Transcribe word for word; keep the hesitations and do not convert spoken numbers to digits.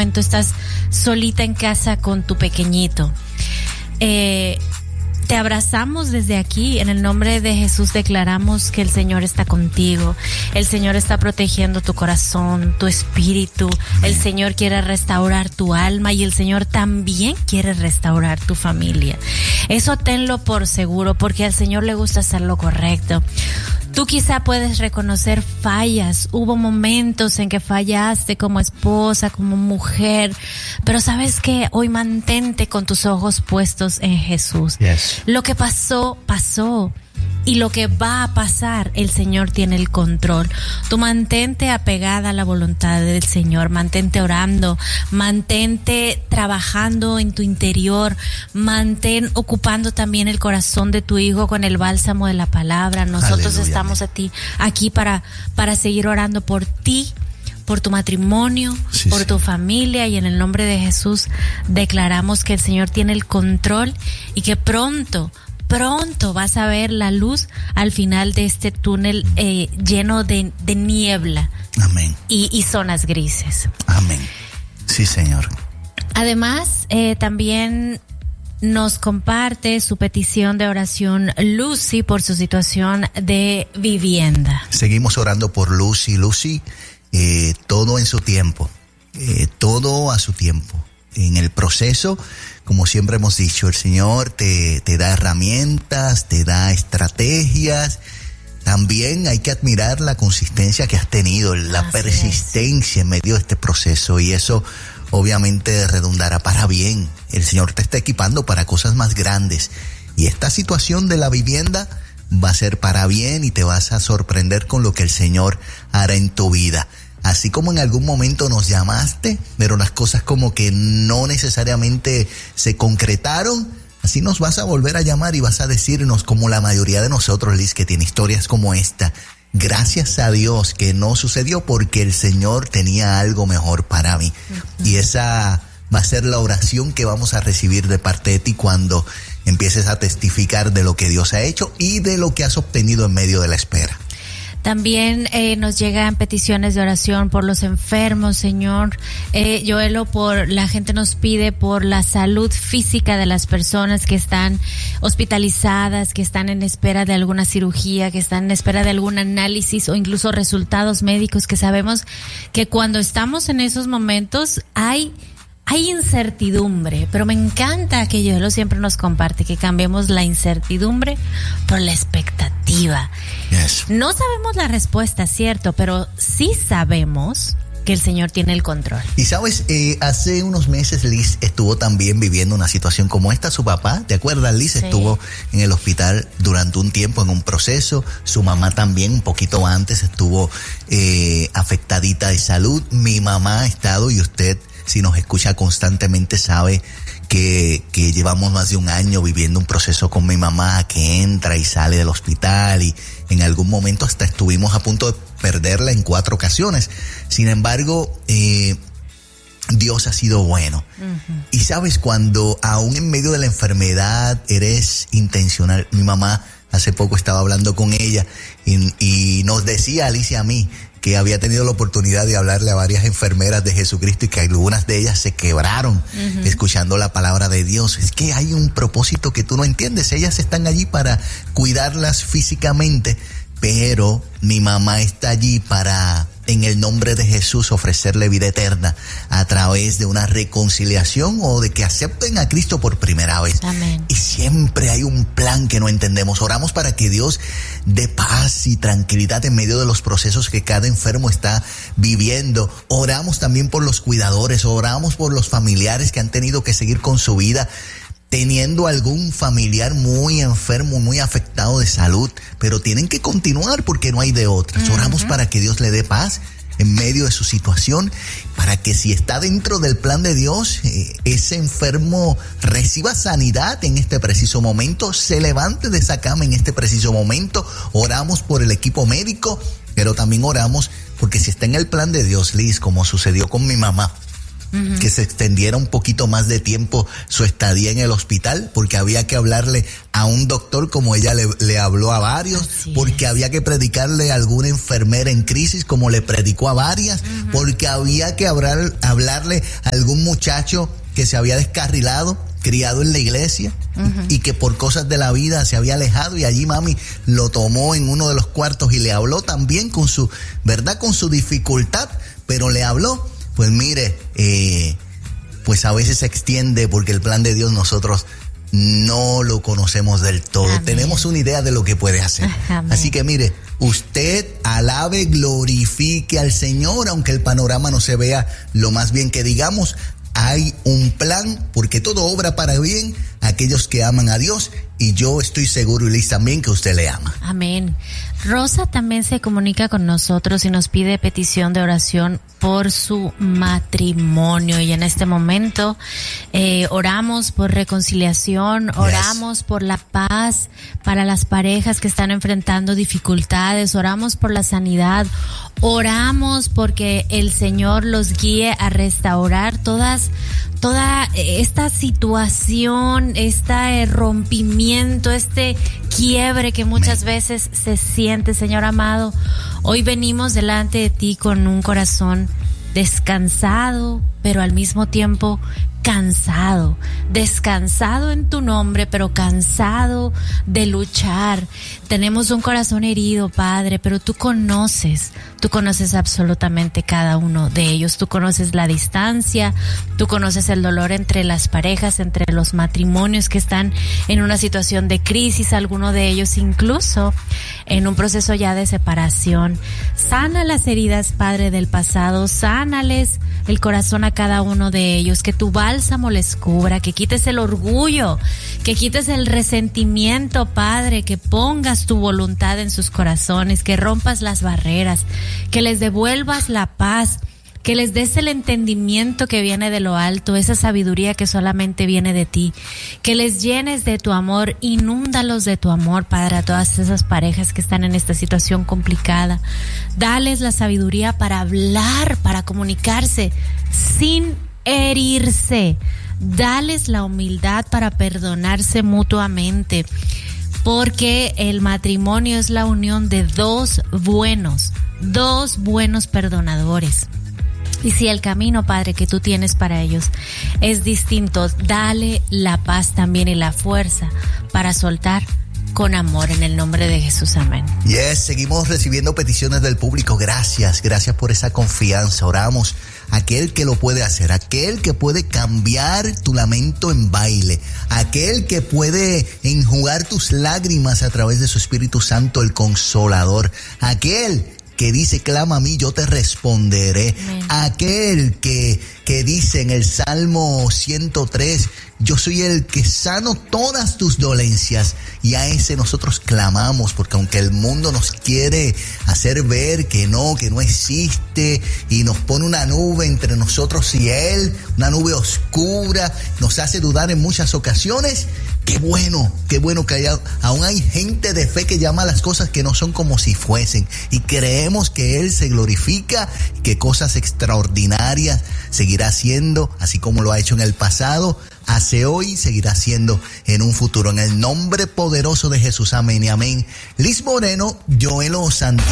momento estás solita en casa con tu pequeñito. Eh, Te abrazamos desde aquí, en el nombre de Jesús declaramos que el Señor está contigo, el Señor está protegiendo tu corazón, tu espíritu, el Señor quiere restaurar tu alma y el Señor también quiere restaurar tu familia. Eso tenlo por seguro, porque al Señor le gusta hacer lo correcto. Tú quizá puedes reconocer fallas, hubo momentos en que fallaste como esposa, como mujer, pero sabes que hoy mantente con tus ojos puestos en Jesús. Yes. Lo que pasó, pasó. Y lo que va a pasar, el Señor tiene el control. Tú mantente apegada a la voluntad del Señor, mantente orando, mantente trabajando en tu interior, mantén ocupando también el corazón de tu hijo con el bálsamo de la palabra. Nosotros Aleluya, estamos a ti, aquí para, para seguir orando por ti, por tu matrimonio, sí, por sí. tu familia, y en el nombre de Jesús declaramos que el Señor tiene el control y que pronto Pronto vas a ver la luz al final de este túnel eh, lleno de, de niebla. Amén. Y, y zonas grises. Amén. Sí, Señor. Además, eh, también nos comparte su petición de oración Lucy por su situación de vivienda. Seguimos orando por Lucy. Lucy, eh, todo en su tiempo. Eh, todo a su tiempo. En el proceso, como siempre hemos dicho, el Señor te, te da herramientas, te da estrategias. También hay que admirar la consistencia que has tenido, la Así persistencia es. en medio de este proceso, y eso obviamente redundará para bien. El Señor te está equipando para cosas más grandes, y esta situación de la vivienda va a ser para bien y te vas a sorprender con lo que el Señor hará en tu vida. Así como en algún momento nos llamaste, pero las cosas como que no necesariamente se concretaron, así nos vas a volver a llamar y vas a decirnos, como la mayoría de nosotros, Liz, que tiene historias como esta: gracias a Dios que no sucedió porque el Señor tenía algo mejor para mí. Uh-huh. Y esa va a ser la oración que vamos a recibir de parte de ti cuando empieces a testificar de lo que Dios ha hecho y de lo que has obtenido en medio de la espera. También eh, nos llegan peticiones de oración por los enfermos, Señor. Eh, Joelo, por la gente nos pide por la salud física de las personas que están hospitalizadas, que están en espera de alguna cirugía, que están en espera de algún análisis o incluso resultados médicos, que sabemos que cuando estamos en esos momentos hay... Hay incertidumbre, pero me encanta que Joelo siempre nos comparte que cambiemos la incertidumbre por la expectativa. Yes. No sabemos la respuesta, cierto, pero sí sabemos que el Señor tiene el control. Y sabes, eh, hace unos meses Liz estuvo también viviendo una situación como esta. Su papá, ¿te acuerdas, Liz? Sí. Estuvo en el hospital durante un tiempo en un proceso. Su mamá también, un poquito antes, estuvo eh, afectadita de salud. Mi mamá ha estado, y usted, si nos escucha constantemente, sabe que, que llevamos más de un año viviendo un proceso con mi mamá, que entra y sale del hospital, y en algún momento hasta estuvimos a punto de perderla en cuatro ocasiones. Sin embargo, eh, Dios ha sido bueno. Uh-huh. Y sabes, cuando aún en medio de la enfermedad eres intencional. Mi mamá hace poco estaba hablando con ella y, y nos decía, Alicia, a mí, que había tenido la oportunidad de hablarle a varias enfermeras de Jesucristo y que algunas de ellas se quebraron uh-huh. escuchando la palabra de Dios. Es que hay un propósito que tú no entiendes. Ellas están allí para cuidarlas físicamente, pero mi mamá está allí para, en el nombre de Jesús, ofrecerle vida eterna a través de una reconciliación o de que acepten a Cristo por primera vez. Amén. Y siempre hay un plan que no entendemos. Oramos para que Dios dé paz y tranquilidad en medio de los procesos que cada enfermo está viviendo. Oramos también por los cuidadores, oramos por los familiares que han tenido que seguir con su vida, teniendo algún familiar muy enfermo, muy afectado de salud, pero tienen que continuar porque no hay de otras. Uh-huh. Oramos para que Dios le dé paz en medio de su situación, para que si está dentro del plan de Dios, eh, ese enfermo reciba sanidad en este preciso momento, se levante de esa cama en este preciso momento. Oramos por el equipo médico, pero también oramos porque si está en el plan de Dios, Liz, como sucedió con mi mamá, Uh-huh. Que se extendiera un poquito más de tiempo su estadía en el hospital, porque había que hablarle a un doctor como ella le, le habló a varios, Así porque es. había que predicarle a alguna enfermera en crisis como le predicó a varias, uh-huh. porque había que hablar, hablarle a algún muchacho que se había descarrilado, criado en la iglesia, uh-huh. y que por cosas de la vida se había alejado, y allí mami lo tomó en uno de los cuartos y le habló también con su, ¿verdad? Con su dificultad, pero le habló. Pues mire, eh, pues a veces se extiende porque el plan de Dios nosotros no lo conocemos del todo. Amén. Tenemos una idea de lo que puede hacer. Amén. Así que mire, usted alabe, glorifique al Señor, aunque el panorama no se vea lo más bien que digamos. Hay un plan, porque todo obra para bien a aquellos que aman a Dios, y yo estoy seguro, y Liz también, que usted le ama. Amén. Rosa también se comunica con nosotros y nos pide petición de oración por su matrimonio, y en este momento eh, oramos por reconciliación, oramos yes. por la paz para las parejas que están enfrentando dificultades, oramos por la sanidad, oramos porque el Señor los guíe a restaurar todas toda esta situación, este rompimiento, este quiebre que muchas Amén. veces se siente, Señor amado. Hoy venimos delante de ti con un corazón descansado, pero al mismo tiempo cansado, descansado en tu nombre, pero cansado de luchar. Tenemos un corazón herido, Padre, pero tú conoces, tú conoces absolutamente cada uno de ellos. Tú conoces la distancia, tú conoces el dolor entre las parejas, entre los matrimonios que están en una situación de crisis, alguno de ellos incluso en un proceso ya de separación. Sana las heridas, Padre, del pasado, sánales el corazón a cada uno de ellos, que tu bálsamo les cubra, que quites el orgullo, que quites el resentimiento, Padre, que pongas tu voluntad en sus corazones, que rompas las barreras, que les devuelvas la paz, que les des el entendimiento que viene de lo alto, esa sabiduría que solamente viene de ti, que les llenes de tu amor, inúndalos de tu amor, Padre, a todas esas parejas que están en esta situación complicada. Dales la sabiduría para hablar, para comunicarse sin herirse. Dales la humildad para perdonarse mutuamente, porque el matrimonio es la unión de dos buenos, dos buenos perdonadores. Y si el camino, Padre, que tú tienes para ellos es distinto, dale la paz también y la fuerza para soltar con amor, en el nombre de Jesús. Amén. Yes, seguimos recibiendo peticiones del público. Gracias, gracias por esa confianza. Oramos. Aquel que lo puede hacer, aquel que puede cambiar tu lamento en baile, aquel que puede enjugar tus lágrimas a través de su Espíritu Santo, el Consolador, aquel que dice, clama a mí, yo te responderé. Amén. Aquel que, que dice en el Salmo ciento tres, yo soy el que sano todas tus dolencias, y a ese nosotros clamamos, porque aunque el mundo nos quiere hacer ver que no, que no existe, y nos pone una nube entre nosotros y Él, una nube oscura, nos hace dudar en muchas ocasiones, qué bueno, qué bueno que haya, aún hay gente de fe que llama a las cosas que no son como si fuesen, y creemos que Él se glorifica, que cosas extraordinarias seguirá haciendo, así como lo ha hecho en el pasado, hace hoy, seguirá haciendo en un futuro. En el nombre poderoso de Jesús, amén y amén. Liz Moreno, Joel Santiago.